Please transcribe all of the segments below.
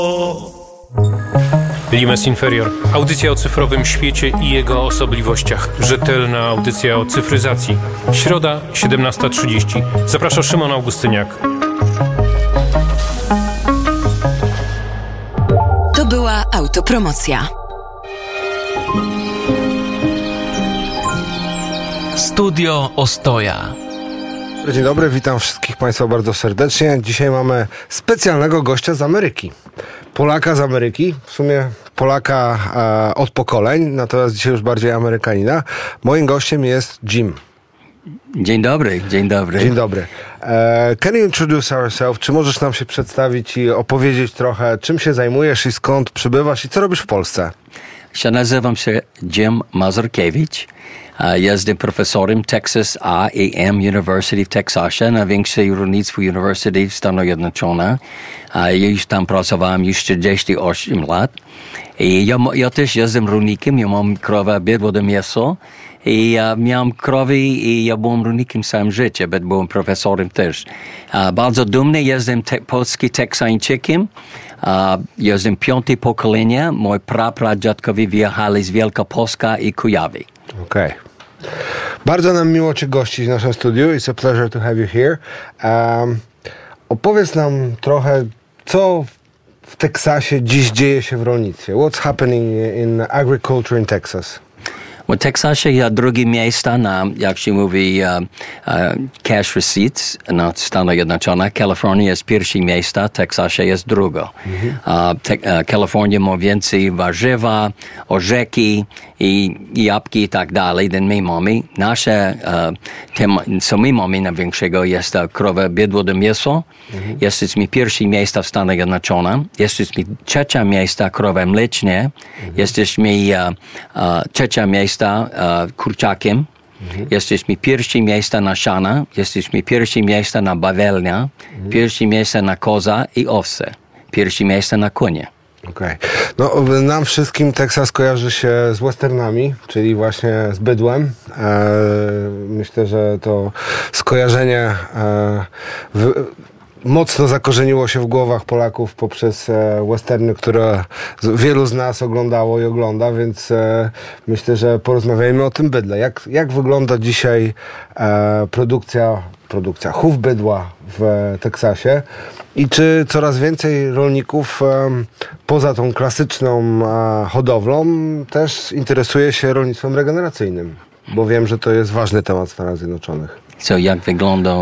Limes Inferior. Audycja o cyfrowym świecie i jego osobliwościach. Rzetelna audycja o cyfryzacji. Środa, 17:30. Zaprasza Szymon Augustyniak. To była autopromocja. Studio Ostoja. Dzień dobry, witam wszystkich Państwa bardzo serdecznie. Dzisiaj mamy specjalnego gościa z Ameryki. Polaka z Ameryki, w sumie Polaka od pokoleń, natomiast dzisiaj już bardziej Amerykanina. Moim gościem jest Jim. Dzień dobry, dzień dobry. Dzień dobry. Can you introduce yourself? Czy możesz nam się przedstawić i opowiedzieć trochę, czym się zajmujesz i skąd przybywasz i co robisz w Polsce? Ja nazywam się Jim Mazurkiewicz. Jestem profesorem Texas A&M University w Teksasie, największej rolnictwo University w Stanach Zjednoczonych. Ja już tam pracowałem już 48 lat. I ja też jestem rolnikiem, ja mam krowę, bydło do mięso. I miałem krowy i ja byłem rolnikiem całe życie, bo byłem profesorem też. Bardzo dumny jestem polskim Teksańczykiem. Jestem 5. pokolenie. Moi prapradziadkowie wyjechali z Wielkopolska i Kujawy. Okej. Bardzo nam miło Cię gościć w naszym studiu. It's a pleasure to have you here. Opowiedz nam trochę, co w Teksasie dziś dzieje się w rolnictwie. What's happening in agriculture in Texas? W Teksasie jest drugie miejsce na, jak się mówi, cash receipts na Stanach Zjednoczonych. Kalifornia jest pierwsze miejsce, Teksasie jest drugie. Kalifornia ma więcej warzywa, orzeki i jabłki i tak dalej, niż my mamy. Nasze, co my mamy największego jest krowa, bydło do mięso. Jesteśmy pierwsze miejsce w Stanach Zjednoczonych. Jesteśmy trzecie miejsce krowy mleczne. Jesteśmy trzecie miejsce kurczakiem. Jesteśmy pierwsze miejsce na siana. Jesteśmy pierwsze miejsce na bawełnę. Pierwsze miejsce na koza i owce. Pierwsze miejsce na konie. Okej. No, nam wszystkim Teksas kojarzy się z westernami, czyli właśnie z bydłem. Myślę, że to skojarzenie mocno zakorzeniło się w głowach Polaków poprzez westerny, które wielu z nas oglądało i ogląda, więc myślę, że porozmawiajmy o tym bydle. Jak wygląda dzisiaj produkcja chów bydła w Teksasie i czy coraz więcej rolników poza tą klasyczną hodowlą też interesuje się rolnictwem regeneracyjnym? Bo wiem, że to jest ważny temat w Stanach Zjednoczonych. So jak wygląda...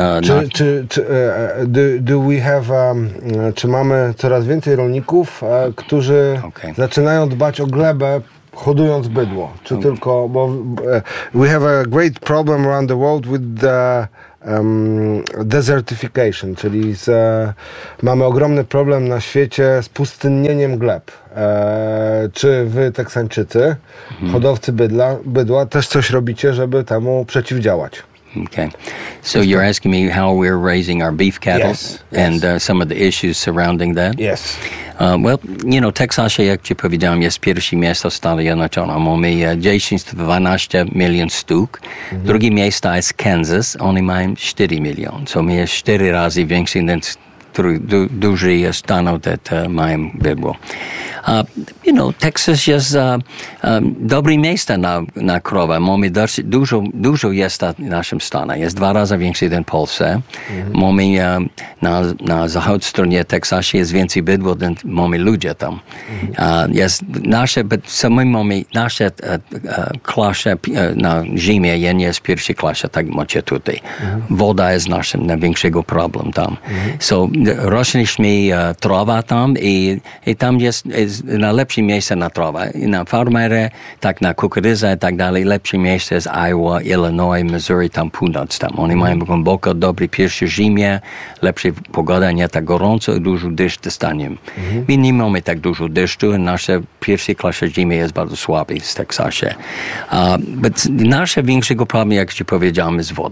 Czy mamy coraz więcej rolników, którzy zaczynają dbać o glebę, hodując bydło? Czy tylko... Bo we have a great problem around the world with the desertification, czyli mamy ogromny problem na świecie z pustynnieniem gleb. Czy wy, Teksańczycy, hodowcy bydła, też coś robicie, żeby temu przeciwdziałać? Okay. So you're asking me how we're raising our beef cattle and some of the issues surrounding that? Yes. Well, you know, Teksasie, jak ci powiedziałem, jest pierwsze miejsce w Stanach Zjednoczonych. Mamy 10-12 milionów sztuk. Drugie miejsce jest Kansas, oni mają 4 miliony. So my jest 4 razy większy niż duży stanów, które mają bydło. You know, Texas jest dobre miejsce na krowę. Mamy dużo jest w naszym stanie. Jest 2 razy większy niż w Polsce. Mamy na zachodniej stronie Teksasie jest więcej bydło niż mamy ludzie tam. Jest nasze klasze na zimie nie jest pierwsza klasa, tak macie tutaj. Woda jest naszym największego problem tam. So rośliśmy trawa tam i tam jest najlepsze miejsce na trawę. Na farmerę, tak na kukurydzę i tak dalej. Lepsze miejsce jest Iowa, Illinois, Missouri, tam północ tam. Oni mają głęboko, dobre pierwsze zimie, lepsza pogoda, nie tak gorąco i dużo deszczu dostaniem. My nie mamy tak dużo deszczu, nasze pierwsze klasy zimy jest bardzo słabe w Teksasie. Nasze większego problem, jak ci powiedziałem, jest woda.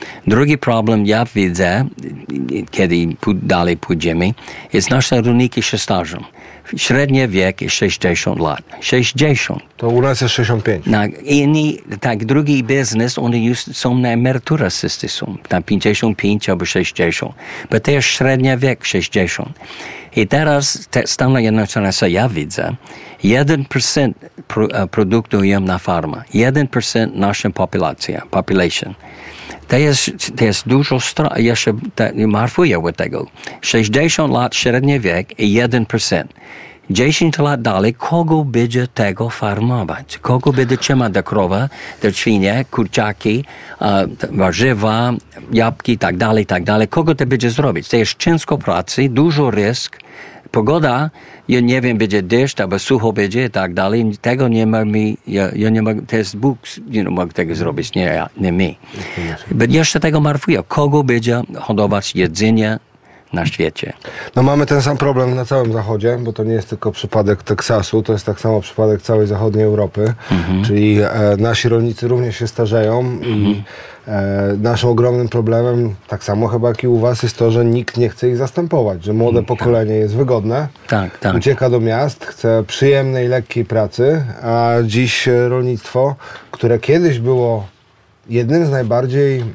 Drugi problem ja widzę, kiedy dalej pójdziemy, jest nasze rolniki się starzą. Średni wiek jest 60 lat. 60. To u nas jest 65. Tak, drugi biznes, oni już są na emeryturę wszyscy są. Na 55 albo 60. Bo to jest średni wiek 60. I teraz Stany Zjednoczone, co ja widzę, 1% produkują na farmę. 1% naszej population. To jest dużo jeszcze martwuję od tego. 60 lat średni wiek i 1%. 10 lat dalej, kogo będzie tego farmować? Kogo będzie trzymać do krowy, do świnie, kurczaki, warzywa, jabłki i tak dalej. Kogo to będzie zrobić? To jest ciężko pracy, dużo rysk. Pogoda, ja nie wiem, będzie deszcz, albo sucho będzie i tak dalej. Tego nie ma ja nie mogę, to jest Bóg, mógł tego zrobić, nie my. Ale jeszcze tego martwię. Kogo będzie hodować jedzenie na świecie? No mamy ten sam problem na całym zachodzie, bo to nie jest tylko przypadek Teksasu, to jest tak samo przypadek całej zachodniej Europy, czyli nasi rolnicy również się starzeją i naszym ogromnym problemem, tak samo chyba jak i u was, jest to, że nikt nie chce ich zastępować, że młode pokolenie jest wygodne, ucieka do miast, chce przyjemnej, lekkiej pracy, a dziś rolnictwo, które kiedyś było jednym z najbardziej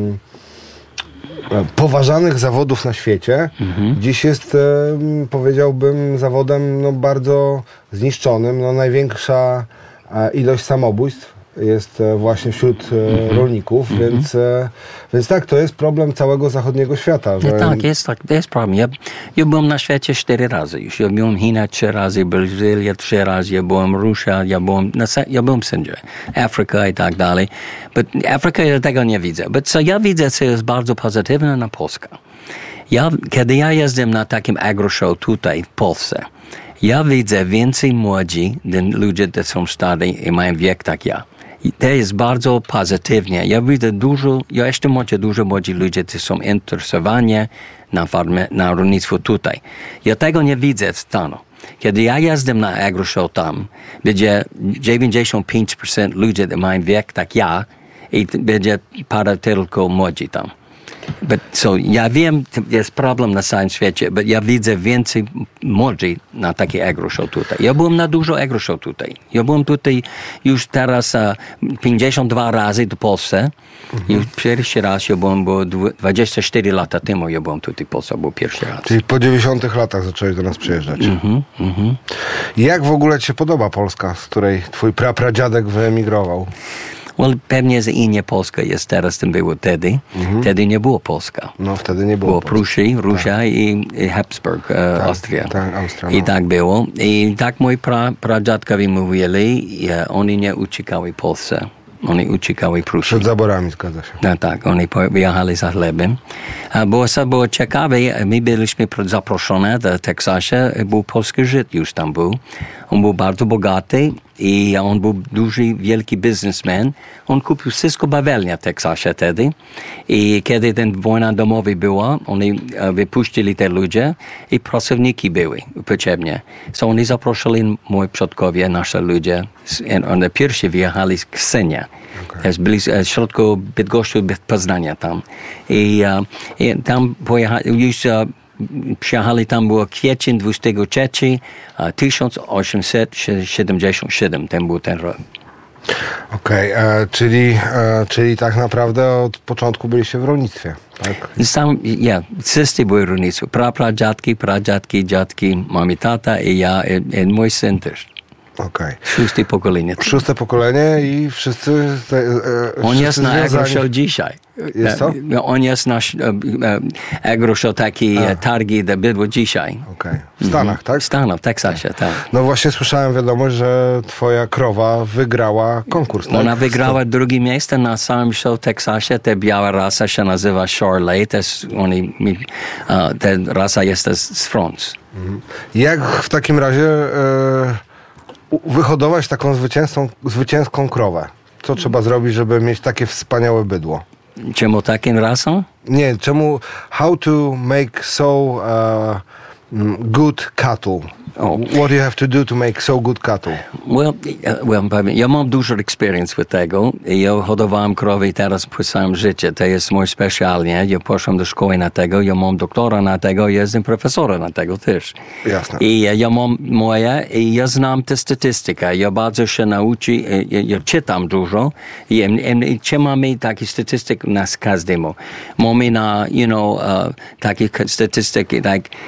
poważanych zawodów na świecie, dziś jest, powiedziałbym, zawodem bardzo zniszczonym. Największa ilość samobójstw jest właśnie wśród rolników, więc tak, to jest problem całego zachodniego świata. Że... Tak, to jest problem. Ja byłem na świecie 4 razy już. Ja byłem w Chinach 3 razy, Brazylia 3 razy, ja byłem w Rosji, ja byłem wszędzie. Afryka i tak dalej. Afryka ja tego nie widzę. Co ja widzę, co jest bardzo pozytywne na Polskę. Kiedy ja jeżdżam na takim agro-show tutaj w Polsce, ja widzę więcej młodzi niż ludzie, którzy są starzy i mają wiek tak ja. I to jest bardzo pozytywnie. Ja widzę jeszcze dużo młodzi ludzie, którzy są interesowani na rolnictwo tutaj. Ja tego nie widzę w Stanach. Kiedy ja jeżdżam na agro-show tam, będzie 95% ludzi, którzy mają wiek tak ja i będzie parę tylko młodzi tam. Ja wiem, jest problem na całym świecie, ale ja widzę więcej młodzi na takie agro-show tutaj. Ja byłem na dużo agro-show tutaj. Ja byłem tutaj już teraz 52 razy do Polsce. Już pierwszy raz ja byłem, bo 24 lata temu ja byłem tutaj w Polsce, był pierwszy raz. Czyli po 90 latach zacząłeś do nas przyjeżdżać. Jak w ogóle ci się podoba Polska, z której twój pradziadek wyemigrował? Pewnie, że inna Polska jest teraz, tym było wtedy. Wtedy nie było Polska. No, wtedy nie było. Było Prussia i Habsburg, Austria. Tak, Austria. I tak było. I tak moi pradziadkowie mówili, oni nie uciekali w Polsce. Oni uciekali w Pruszii. Przed zaborami, zgadza się. No tak, oni wyjechali za chlebem. Było ciekawe, my byliśmy zaproszeni do Teksasu, był polski Żyd już tam był. On był bardzo bogaty i on był duży, wielki biznesmen. On kupił wszystko bawełnię w Teksasie wtedy. I kiedy ten wojna domowa była, oni wypuścili te ludzie i pracowniki były potrzebne. So oni zaprosili moi przodkowie, nasze ludzie. Oni pierwsi wyjechali z Ksenia. To jest blisko, w środku Bydgoszczy, Poznania tam. I tam pojechali, już przyjechali, tam było kwiecień 23, 1877, ten był ten rok. Okej, czyli tak naprawdę od początku byliście w rolnictwie, tak? Wszyscy były w rolnictwie. Pradziadki, dziadki, mami, tata i ja, i mój syn też. Okej. 6. pokolenie. 6. pokolenie i wszyscy on jest na agro-show dzisiaj. Jest to? On jest nasz agro-show, taki targi, które było dzisiaj. Okej. W Stanach, tak? W Stanach, w Teksasie, tak. No właśnie słyszałem wiadomość, że twoja krowa wygrała konkurs, tak? Ona wygrała drugie miejsce na samym show w Teksasie. Ta biała rasa się nazywa Charolais. Ta rasa jest z France. Jak w takim razie wyhodować taką zwycięską krowę? Co trzeba zrobić, żeby mieć takie wspaniałe bydło? Czemu takim rasą? Nie, czemu... How to make so good cattle? What do you have to do to make so good cattle? Ja mam dużo experience with tego. Ja hodowałem krowy teraz po całym życie. To jest moje specjalnie. Ja poszłem do szkoły na tego. Ja mam doktora na tego. Ja jestem profesorem na tego też. Jasne. I ja mam moje i ja znam tę statystykę. Ja bardzo się nauczę. Ja czytam dużo. I mamy takie statystyki na każdemu. Mamy na, takie statystyki,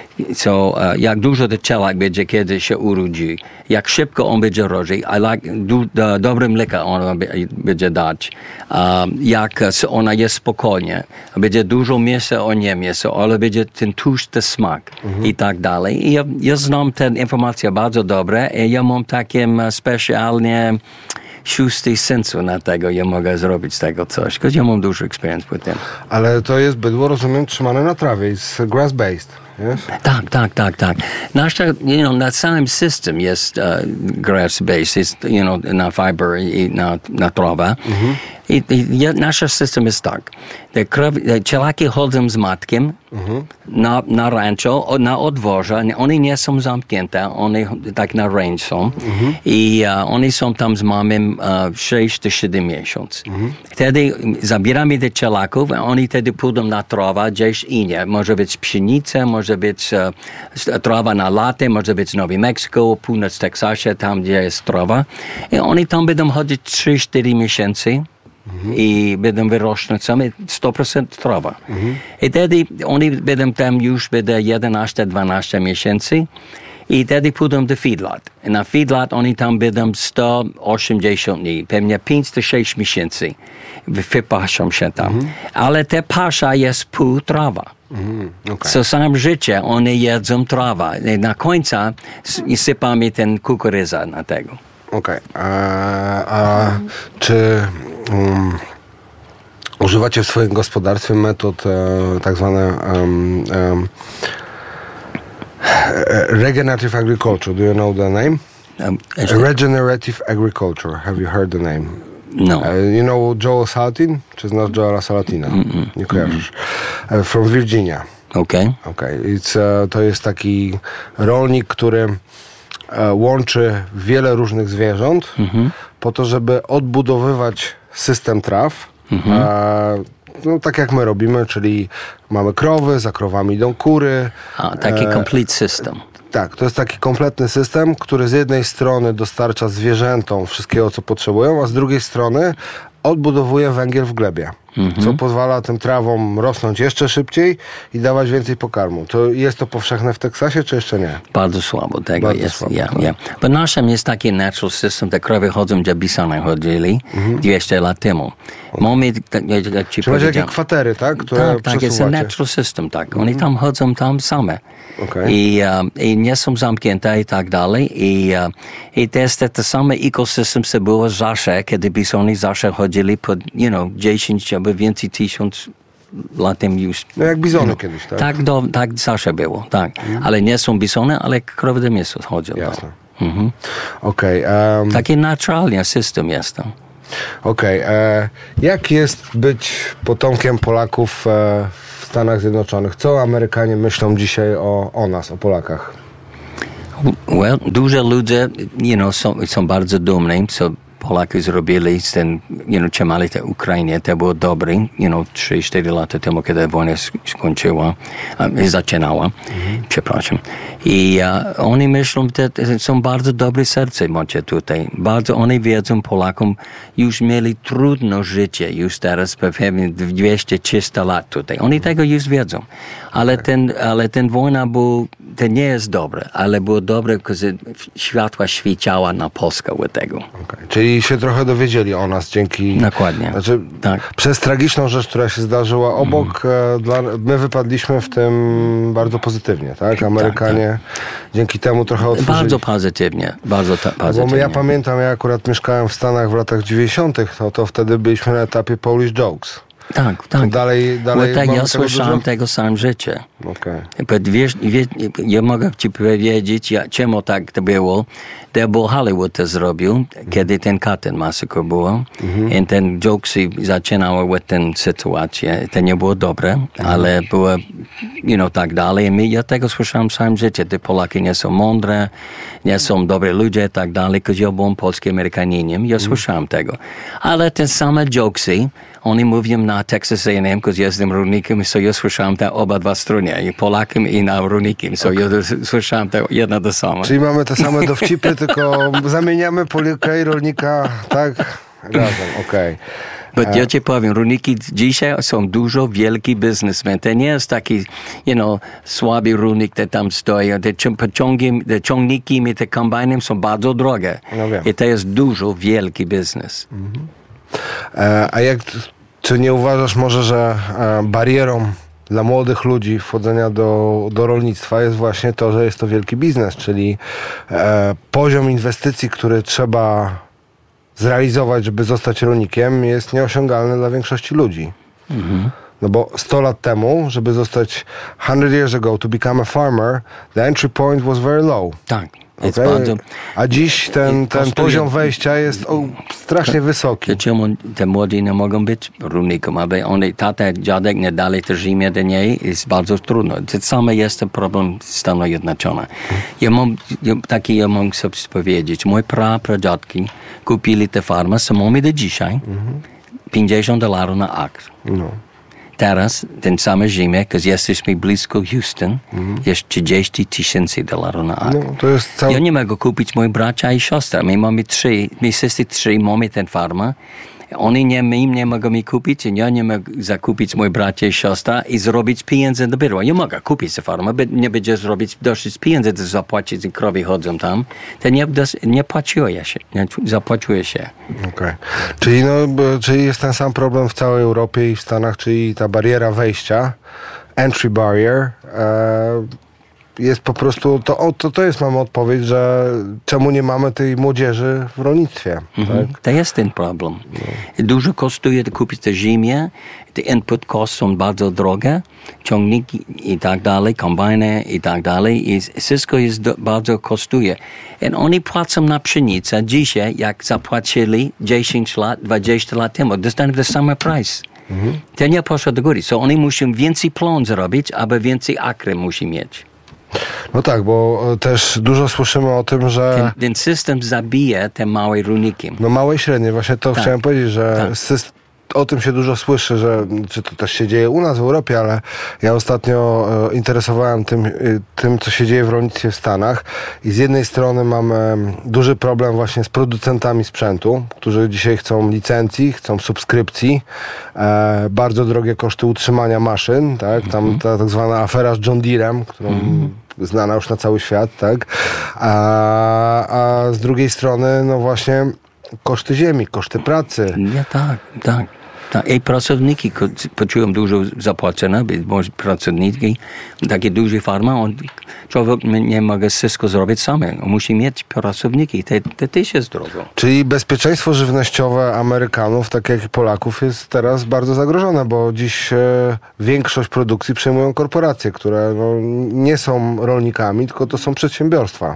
jak dużo to cielak będzie, kiedy się urodzi, jak szybko on będzie rodzić, dobre mleko on będzie dać, jak ona jest spokojnie, będzie dużo mięsa o nie mięso, ale będzie ten tłusty smak i tak dalej. I ja znam tę informację bardzo dobrze i ja mam takie specjalnie szósty sensu na tego, ja mogę zrobić z tego coś, bo ja mam dużo experience with tym. Ale to jest bydło, rozumiem, trzymane na trawie, jest grass-based, yes? Tak. Nasza, na całym system jest grass-based, jest, na fiber i na trawa. I nasz system jest tak. Cielaki chodzą z matkiem na rancho, na odworze. One nie są zamknięte, one tak na range są. I one są tam z mamą 6 do 7 miesięcy. Wtedy zabieramy tych cielaków, a oni wtedy pójdą na trawę gdzieś indziej. Może być pszenica, może być trawa na latte, może być Nowy Meksyko, północ Teksasie, tam gdzie jest trawa. I oni tam będą chodzić 3-4 miesiące. I będą wyrosnąć same 100% trawa. I wtedy oni będą tam już 11-12 miesięcy i wtedy pójdą do feedlot. I na feedlot oni tam będą 180 dni, pewnie 5-6 miesięcy. Wypaszą się tam. Ale ta pasza jest pół trawa. Okay. So sam życie oni jedzą trawa. I na końcu sypamy ten kukurydza na tego. Okej. A czy używacie w swoim gospodarstwie metod tak zwane regenerative agriculture? Do you know the name? Regenerative agriculture. Have you heard the name? No. You know Joel Salatin? Czy znasz Joela Salatina? Nie kojarzysz. From Virginia. Okay. To jest taki rolnik, który łączy wiele różnych zwierząt po to, żeby odbudowywać system traw. Tak jak my robimy, czyli mamy krowy, za krowami idą kury. Taki complete system. Tak, to jest taki kompletny system, który z jednej strony dostarcza zwierzętom wszystkiego, co potrzebują, a z drugiej strony odbudowuje węgiel w glebie, co pozwala tym trawom rosnąć jeszcze szybciej i dawać więcej pokarmu. To jest to powszechne w Teksasie, czy jeszcze nie? Bardzo słabo tego Bardzo jest. słabo, Bo naszym jest taki natural system, te krowy chodzą, gdzie bisony chodzili 200 lat temu. Mamy, jak ci czy macie takie kwatery, tak? Które tak, jest natural system, tak. Oni tam chodzą tam same. Okay. I nie są zamknięte i tak dalej. I to jest to same ekosystem, co było zawsze, kiedy bisony zawsze chodzili pod, 10 albo więcej 1000 latem już. No jak bizony kiedyś, tak? Tak zawsze było, tak. Ale nie są bisony, ale krowy do miasta chodzą. Jasne. Okej. Taki naturalny system jest tam. Okej. Jak jest być potomkiem Polaków w Stanach Zjednoczonych? Co Amerykanie myślą dzisiaj o nas, o Polakach? Dużo ludzie, są bardzo dumni, co Polacy zrobili z tym, trzymali tę Ukrainę, to było dobre, 3-4 lata temu, kiedy wojna skończyła, zaczynała, przepraszam. I oni myślą, że są bardzo dobre serce macie tutaj. Bardzo oni wiedzą, Polakom już mieli trudne życie, już teraz pewnie 200-300 lat tutaj. Oni tego już wiedzą. Ale ten wojna to nie jest dobre, ale było dobre, bo światła świeciała na Polskę od tego. Okay. Czyli się trochę dowiedzieli o nas dzięki... Dokładnie. Znaczy, tak. Przez tragiczną rzecz, która się zdarzyła obok, my wypadliśmy w tym bardzo pozytywnie, tak? Amerykanie dzięki temu trochę otworzyli. Bardzo pozytywnie. Bo ja pamiętam, ja akurat mieszkałem w Stanach w latach 90., to wtedy byliśmy na etapie Polish Jokes. Tak. To dalej Bo mamy tak ja tego słyszałem dużo? tego sam życie. Okej. Wiesz, ja mogę ci powiedzieć, czemu tak to było. To był Hollywood to zrobił, kiedy ten Cotton Massacre było. I ten jokesy zaczynały od tę sytuację. To nie było dobre, ale było, tak dalej. I ja tego słyszałem sam życie. Te Polaki nie są mądre, nie są dobrzy ludzie, tak dalej. Because ja byłem polskim Amerykaninem. Ja słyszałem tego. Ale te same jokesy, oni mówią na Texas A&M, because jestem rolnikiem, so ja słyszałem te oba strony, i Polakiem, i na rolnikiem, so ja słyszałem te jedno to samo. Czyli mamy te same dowcipy, tylko zamieniamy Polaka i rolnika tak razem, okej. Bo ja ci powiem, rolniki dzisiaj są dużo wielki biznesmen. To nie jest taki, słaby rolnik, który tam stoi. Te ciągniki i te kombajny są bardzo drogie. No wiem. I to jest dużo wielki biznes. A czy nie uważasz może, że barierą dla młodych ludzi wchodzenia do rolnictwa jest właśnie to, że jest to wielki biznes, czyli poziom inwestycji, który trzeba zrealizować, żeby zostać rolnikiem, jest nieosiągalny dla większości ludzi. No bo 100 lat temu, żeby zostać 100 years ago to become a farmer, the entry point was very low. Tak. Okay? Bardzo... A dziś ten poziom wejścia jest strasznie wysoki. Czemu te młodzi nie mogą być rolnikiem, aby oni, tata, dziadek nie dali to ziemię do niej, jest bardzo trudno. To samo jest ten problem Stanów Zjednoczonych. Ja mogę sobie powiedzieć, moi pradziadki kupili tę farmę, samą do dzisiaj, $50 na akr. No. Teraz ten same ziemię, bo jesteśmy blisko Houston, jest $30,000 na akr. No, to jest cały... Ja nie mogę kupić mój bracia i siostra. My mamy wszyscy trzy mamy tę farmę. Oni nie mogą mi kupić, i ja nie mogę zakupić mój bracia i siostra i zrobić pieniądze dopiero. Ja mogę kupić tę farmę, ale nie będzie zrobić dosyć pieniędzy, to zapłacić, i krowy chodzą tam. To nie płaciło się, nie zapłaciło się. Okay. Czyli jest ten sam problem w całej Europie i w Stanach, czyli ta bariera wejścia, entry barrier, jest po prostu, to jest, mamy odpowiedź, że czemu nie mamy tej młodzieży w rolnictwie. Tak? To jest ten problem. Dużo kosztuje kupić tę ziemię, te input costs są bardzo drogie, ciągniki i tak dalej, kombajny i tak dalej, i wszystko jest bardzo kosztuje. I oni płacą na pszenicę dzisiaj, jak zapłacili 10 lat, 20 lat temu, dostaną ten sam price. To nie poszło do góry. So oni muszą więcej plon zrobić, aby więcej akry musi mieć. No tak, bo też dużo słyszymy o tym, że... Ten system zabija te małe rolniki. No małe i średnie, właśnie to Tak. chciałem powiedzieć, że Tak. o tym się dużo słyszy, czy to też się dzieje u nas w Europie, ale ja ostatnio interesowałem tym, co się dzieje w rolnictwie w Stanach, i z jednej strony mamy duży problem właśnie z producentami sprzętu, którzy dzisiaj chcą licencji, chcą subskrypcji, bardzo drogie koszty utrzymania maszyn, tak? Tam ta tak zwana afera z John Deerem, którą znana już na cały świat, tak? A z drugiej strony, no właśnie koszty ziemi, koszty pracy. Nie, tak. I pracowniki poczują dużo zapłacone, bo pracowniki, takie duże farmy, człowiek nie może wszystko zrobić sam. On musi mieć pracowniki, to też jest drogo. Czyli bezpieczeństwo żywnościowe Amerykanów, tak jak i Polaków, jest teraz bardzo zagrożone, bo dziś większość produkcji przejmują korporacje, które nie są rolnikami, tylko to są przedsiębiorstwa.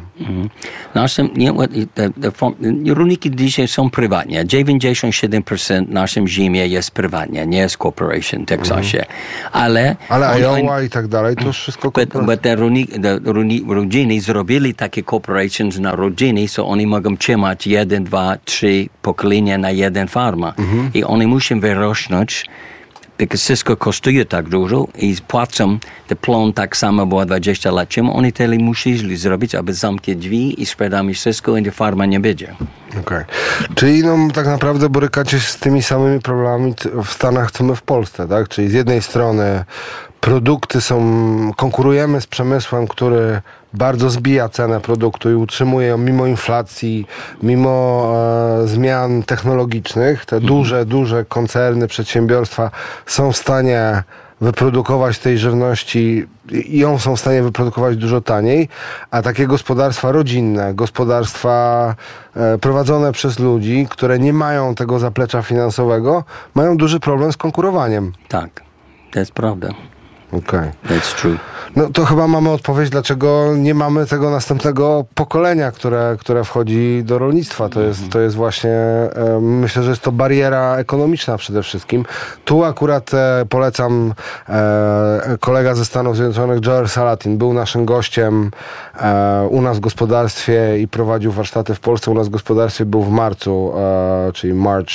Rolniki dzisiaj są prywatnie. 97% naszej ziemi jest prywatnie, nie jest corporation w Teksasie. Ale Iowa i tak dalej, to wszystko But te rodziny zrobili takie corporations na rodziny, so oni mogą trzymać 1, 2, 3 pokolenia na jeden farmę. I oni muszą wyrosnąć, bo wszystko kosztuje tak dużo i płacą te plon tak samo było 20 lat. Czemu oni tyle musieli zrobić, aby zamknąć drzwi i sprzedamy wszystko i farma nie będzie. Okay. Czyli tak naprawdę borykacie się z tymi samymi problemami w Stanach, co my w Polsce, tak? Czyli z jednej strony produkty konkurujemy z przemysłem, który bardzo zbija cenę produktu i utrzymuje ją mimo inflacji, mimo zmian technologicznych. Te duże koncerny, przedsiębiorstwa są w stanie wyprodukować tej żywności i ją są w stanie wyprodukować dużo taniej, a takie gospodarstwa rodzinne, gospodarstwa prowadzone przez ludzi, które nie mają tego zaplecza finansowego, mają duży problem z konkurowaniem. Tak, to jest prawda. Okej. That's true. No to chyba mamy odpowiedź, dlaczego nie mamy tego następnego pokolenia, które wchodzi do rolnictwa. To jest właśnie, myślę, że jest to bariera ekonomiczna przede wszystkim. Tu akurat polecam kolega ze Stanów Zjednoczonych, Joel Salatin, był naszym gościem u nas w gospodarstwie i prowadził warsztaty w Polsce. U nas w gospodarstwie był w marcu, czyli March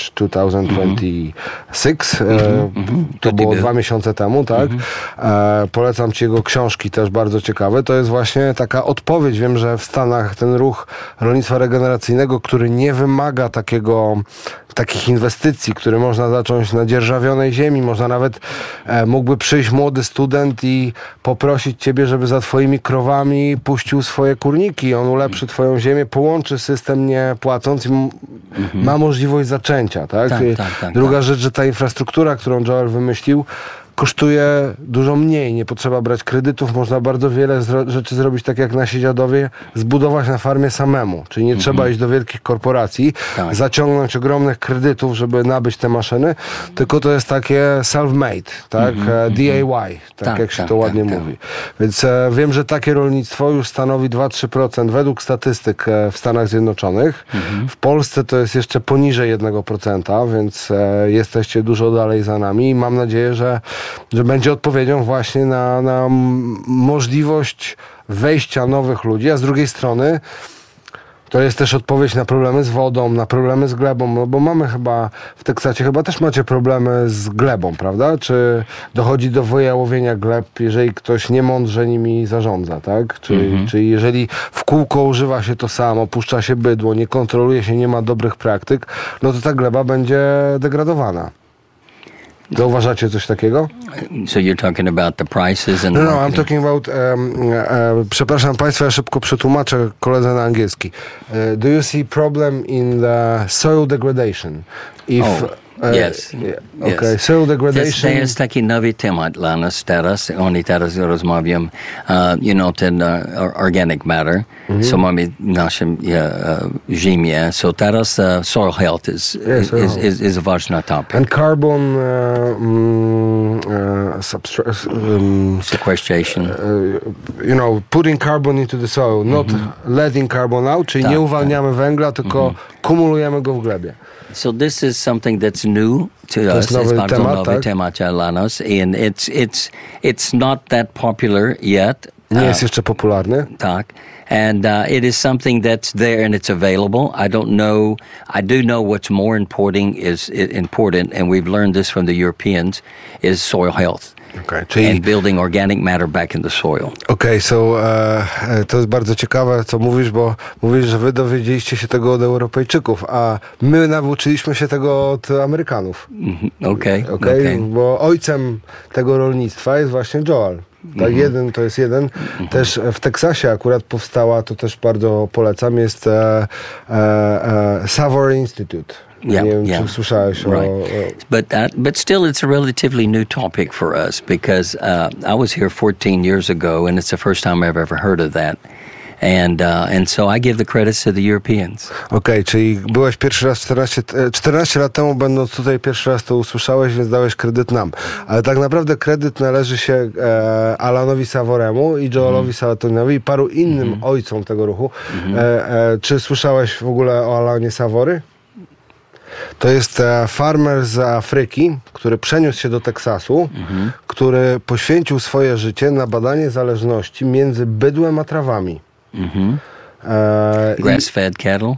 2026. To było 2 miesiące temu, tak? Polecam ci jego książki, też bardzo ciekawe. To jest właśnie taka odpowiedź. Wiem, że w Stanach ten ruch rolnictwa regeneracyjnego, który nie wymaga takich inwestycji, które można zacząć na dzierżawionej ziemi. Można nawet, mógłby przyjść młody student i poprosić ciebie, żeby za twoimi krowami puścił swoje kurniki. On ulepszy twoją ziemię, połączy system nie płacąc i ma możliwość zaczęcia. Tak? Druga rzecz, że ta infrastruktura, którą Joel wymyślił, kosztuje dużo mniej, nie potrzeba brać kredytów, można bardzo wiele rzeczy zrobić tak jak nasi dziadowie, zbudować na farmie samemu, czyli nie trzeba iść do wielkich korporacji, zaciągnąć ogromnych kredytów, żeby nabyć te maszyny, tylko to jest takie self-made, tak? DIY, tak jak się to ładnie mówi. Więc wiem, że takie rolnictwo już stanowi 2-3% według statystyk w Stanach Zjednoczonych. W Polsce to jest jeszcze poniżej 1%, więc jesteście dużo dalej za nami i mam nadzieję, że będzie odpowiedzią właśnie na możliwość wejścia nowych ludzi, a z drugiej strony to jest też odpowiedź na problemy z wodą, na problemy z glebą, no bo mamy chyba w Teksasie, chyba też macie problemy z glebą, prawda? Czy dochodzi do wyjałowienia gleb, jeżeli ktoś niemądrze nimi zarządza, tak? Czyli jeżeli w kółko używa się to samo, puszcza się bydło, nie kontroluje się, nie ma dobrych praktyk, no to ta gleba będzie degradowana. Zauważacie coś takiego? So you're talking about the prices and No, I'm talking about, przepraszam Państwa, ja szybko przetłumaczę koledze na angielski. Do you see problem in the soil degradation? Yes. Okay, soil degradation. To jest taki nowy temat dla nas teraz. Oni teraz rozmawiają, ten organic matter, co mamy w naszym ziemię. So teraz soil health is a ważny topic. And carbon sequestration. Putting carbon into the soil, not letting carbon out, czyli nie uwalniamy węgla, tylko kumulujemy go w glebie. So this is something that's new to us. Nowy jest bardzo temat, nowy temat dla nas. And it's not that popular yet. Nie jest jeszcze popularny. Tak. And it is something that's there and it's available. I do know what's more important, and we've learned this from the Europeans, is soil health. Czyli and building organic matter back in the soil. To jest bardzo ciekawe, co mówisz, bo mówisz, że wy dowiedzieliście się tego od Europejczyków, a my nauczyliśmy się tego od Amerykanów. Bo ojcem tego rolnictwa jest właśnie Joel. Tak, jeden. Też w Teksasie akurat powstała, to też bardzo polecam, jest Savory Institute. Nie wiem, czy słyszałeś o... But still it's a relatively new topic for us because I was here 14 years ago and it's the first time I've ever heard of that. And so I give the credits to the Europeans. Czyli byłeś pierwszy raz 14 lat temu, będąc tutaj pierwszy raz to usłyszałeś, więc dałeś kredyt nam. Ale tak naprawdę kredyt należy się Alanowi Savoremu i Joelowi Salatinowi i paru innym ojcom tego ruchu. Czy słyszałeś w ogóle o Alanie Savory? To jest farmer z Afryki, który przeniósł się do Teksasu, który poświęcił swoje życie na badanie zależności między bydłem a trawami. Grass-fed cattle?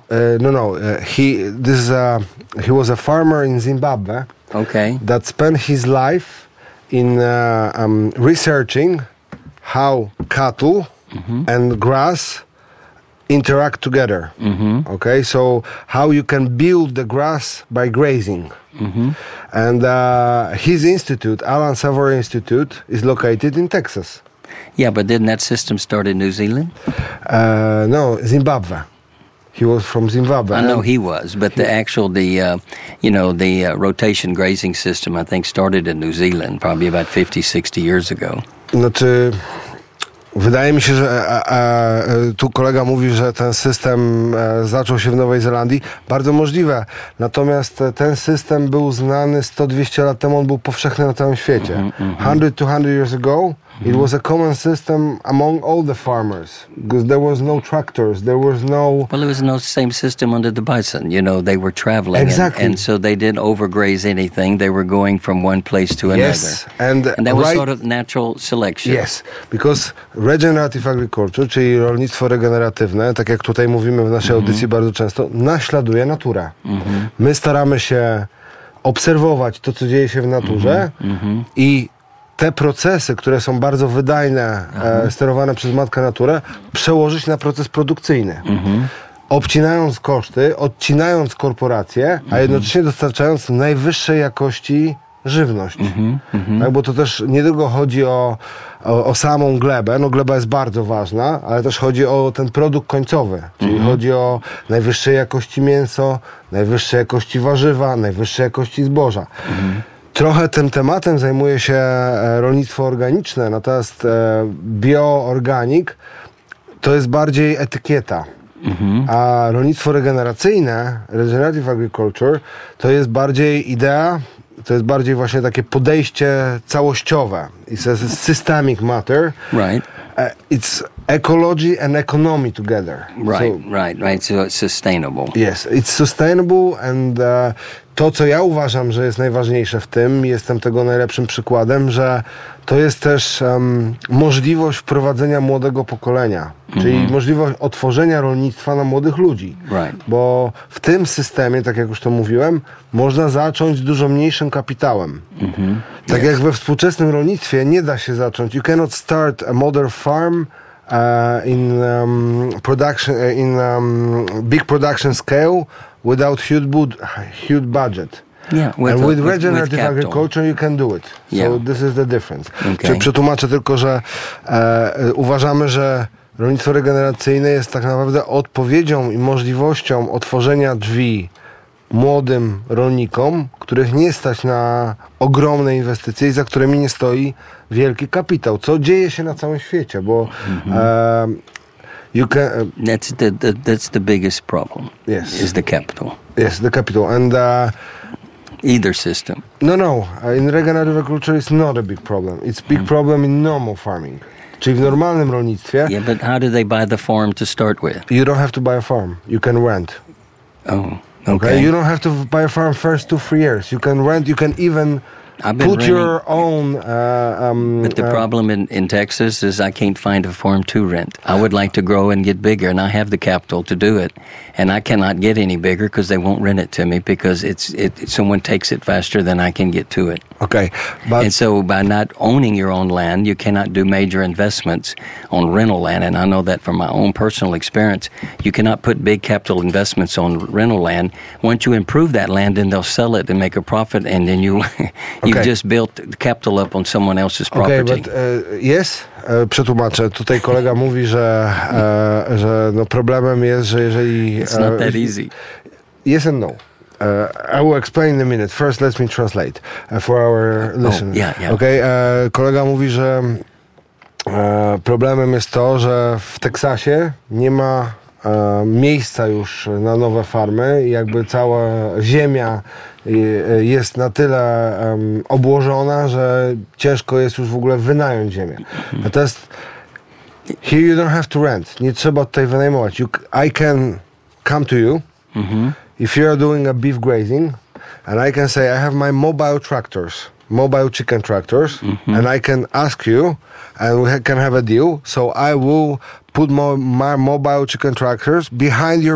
He was a farmer in Zimbabwe that spent his life in researching how cattle and grass interact together. So how you can build the grass by grazing. And his institute, Alan Savory Institute, is located in Texas. Yeah, but didn't that system start in New Zealand? No, Zimbabwe. He was from Zimbabwe. I know he was, but the rotation grazing system, I think, started in New Zealand probably about 50, 60 years ago. Znaczy, wydaje mi się, że tu kolega mówi, że ten system zaczął się w Nowej Zelandii. Bardzo możliwe. Natomiast ten system był znany 100-200 lat temu, on był powszechny na całym świecie. 100-200 years ago, it was a common system among all the farmers, because there was no tractors, there was no... Well, it was no same system under the bison. They were traveling, Exactly. and so they didn't overgraze anything. They were going from one place to another. Yes, and that was sort of natural selection. Yes, because regenerative agriculture, czyli rolnictwo regeneratywne, tak jak tutaj mówimy w naszej audycji bardzo często, naśladuje naturę. My staramy się obserwować to, co dzieje się w naturze i te procesy, które są bardzo wydajne, sterowane przez matkę naturę, przełożyć na proces produkcyjny. Obcinając koszty, odcinając korporacje, a jednocześnie dostarczając najwyższej jakości żywność. Tak, bo to też nie tylko chodzi o samą glebę, no gleba jest bardzo ważna, ale też chodzi o ten produkt końcowy, czyli chodzi o najwyższej jakości mięso, najwyższej jakości warzywa, najwyższej jakości zboża. Trochę tym tematem zajmuje się rolnictwo organiczne, natomiast bioorganik to jest bardziej etykieta. A rolnictwo regeneracyjne, regenerative agriculture, to jest bardziej idea, to jest bardziej właśnie takie podejście całościowe. It's a systemic matter. Right. It's ecology and economy together. Right. So it's sustainable. Yes, it's sustainable and to, co ja uważam, że jest najważniejsze w tym, jestem tego najlepszym przykładem, że to jest też możliwość wprowadzenia młodego pokolenia, czyli możliwość otworzenia rolnictwa na młodych ludzi. Right. Bo w tym systemie, tak jak już to mówiłem, można zacząć dużo mniejszym kapitałem. Tak jak we współczesnym rolnictwie nie da się zacząć. You cannot start a modern farm in big production scale without huge budget. Yeah, and with regenerative agriculture you can do it. So this is the difference. Czyli przetłumaczę tylko, że uważamy, że rolnictwo regeneracyjne jest tak naprawdę odpowiedzią i możliwością otworzenia drzwi młodym rolnikom, których nie stać na ogromne inwestycje i za którymi nie stoi wielki kapitał, co dzieje się na całym świecie, bo that's the biggest problem. Yes. Is the capital. Yes, the capital. And either system. No. In regenerative agriculture it's not a big problem. It's a big problem in normal farming. Czyli w normalnym rolnictwie. Yeah, but how do they buy the farm to start with? You don't have to buy a farm. You can rent. Oh, okay. You don't have to buy a farm first 2-3 years. You can rent. You can even put your own... but the problem in Texas is I can't find a farm to rent. I would like to grow and get bigger, and I have the capital to do it. And I cannot get any bigger because they won't rent it to me because someone takes it faster than I can get to it. Okay. And so by not owning your own land, you cannot do major investments on rental land. And I know that from my own personal experience. You cannot put big capital investments on rental land. Once you improve that land, then they'll sell it and make a profit, and then you've just built the capital up on someone else's property. Okay, but yes, przetłumaczę. Tutaj kolega mówi, że no problemem jest, że jeżeli... It's not that easy. Yes and no. I will explain in a minute. First, let me translate for our listeners. Yeah. Okay, kolega mówi, że problemem jest to, że w Teksasie nie ma miejsca już na nowe farmy i jakby cała ziemia jest na tyle obłożona, że ciężko jest już w ogóle wynająć ziemię. Natomiast here you don't have to rent. Nie trzeba tutaj wynajmować. I can come to you if you're doing a beef grazing and I can say I have my mobile chicken tractors and I can ask you and we can have a deal. So I will put my mobile chicken tractors behind your